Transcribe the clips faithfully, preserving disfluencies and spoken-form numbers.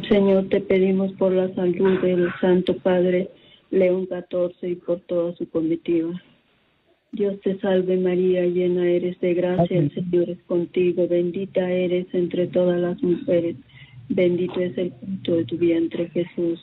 Señor, te pedimos por la salud del Santo Padre León catorce y por toda su comitiva. Dios te salve María, llena eres de gracia, el Señor es contigo, bendita eres entre todas las mujeres, bendito es el fruto de tu vientre, Jesús.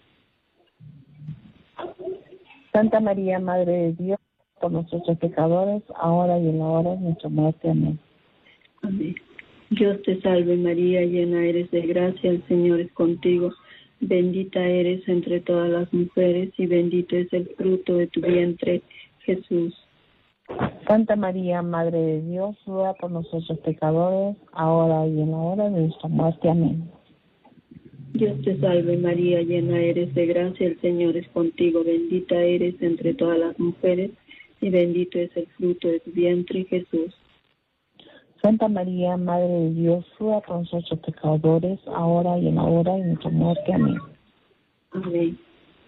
Santa María, Madre de Dios, por nosotros pecadores, ahora y en la hora de nuestra muerte. Amén. Amén. Dios te salve María, llena eres de gracia, el Señor es contigo, bendita eres entre todas las mujeres y bendito es el fruto de tu vientre, Jesús. Santa María, Madre de Dios, ruega por nosotros pecadores, ahora y en la hora de nuestra muerte. Amén. Dios te salve María, llena eres de gracia, el Señor es contigo, bendita eres entre todas las mujeres y bendito es el fruto de tu vientre, Jesús. Santa María, Madre de Dios, ruega por nosotros pecadores, ahora y en la hora de nuestra muerte. Amén. Amén.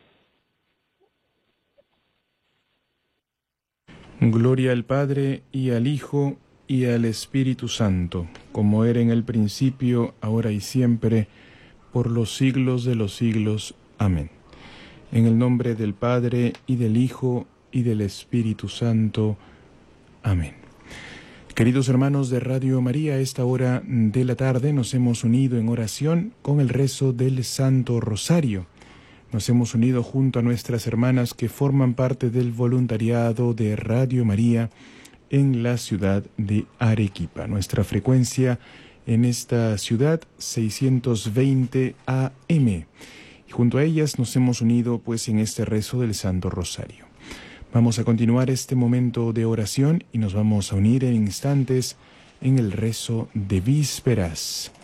Gloria al Padre, y al Hijo, y al Espíritu Santo, como era en el principio, ahora y siempre, por los siglos de los siglos. Amén. En el nombre del Padre, y del Hijo, y del Espíritu Santo. Amén. Queridos hermanos de Radio María, a esta hora de la tarde nos hemos unido en oración con el rezo del Santo Rosario. Nos hemos unido junto a nuestras hermanas que forman parte del voluntariado de Radio María en la ciudad de Arequipa. Nuestra frecuencia en esta ciudad, seiscientos veinte A M. Y junto a ellas nos hemos unido pues en este rezo del Santo Rosario. Vamos a continuar este momento de oración y nos vamos a unir en instantes en el rezo de vísperas.